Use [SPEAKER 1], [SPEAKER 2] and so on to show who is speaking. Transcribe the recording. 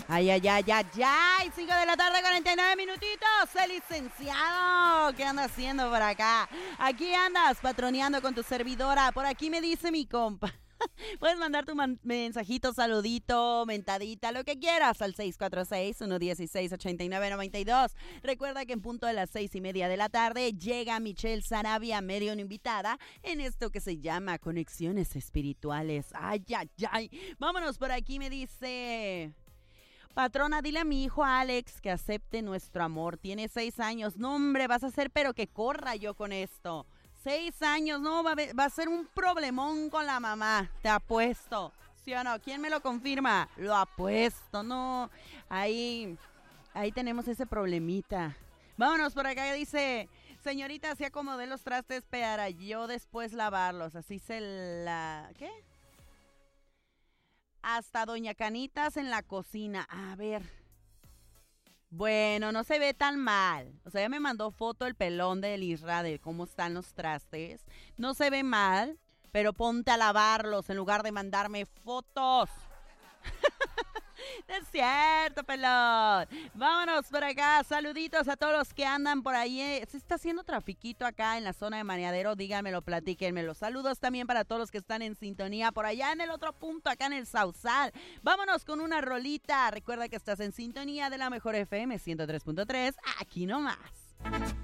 [SPEAKER 1] Ay, ay, ay, ay, ay, 5 de la tarde, 49 minutitos. El licenciado, ¿qué anda haciendo por acá? Aquí andas patroneando con tu servidora. Por aquí me dice mi compa. Puedes mandar tu mensajito, saludito, mentadita, lo que quieras al 646-116-8992. Recuerda que en punto de las 6:30 de la tarde llega Michelle Sarabia, medio invitada, en esto que se llama Conexiones Espirituales. Ay, ay, ay. Vámonos, por aquí me dice... Patrona, dile a mi hijo Alex que acepte nuestro amor. Tiene 6 años. No, hombre, vas a hacer pero que corra yo con esto. 6 años, no, va a ser un problemón con la mamá. Te apuesto. ¿Sí o no? ¿Quién me lo confirma? Lo apuesto, no. Ahí tenemos ese problemita. Vámonos por acá, dice... Señorita, así acomodé los trastes para yo después lavarlos. Así se la... ¿Qué? Hasta Doña Canitas en la cocina. A ver. Bueno, no se ve tan mal. O sea, ya me mandó foto el pelón del Isra de cómo están los trastes. No se ve mal, pero ponte a lavarlos en lugar de mandarme fotos. No es cierto, pelón. Vámonos por acá. Saluditos a todos los que andan por ahí. Se está haciendo trafiquito acá en la zona de Maniadero. Díganmelo, platíquenmelo. Saludos también para todos los que están en sintonía por allá en el otro punto, acá en el Sausal. Vámonos con una rolita. Recuerda que estás en sintonía de la mejor FM 103.3. Aquí nomás.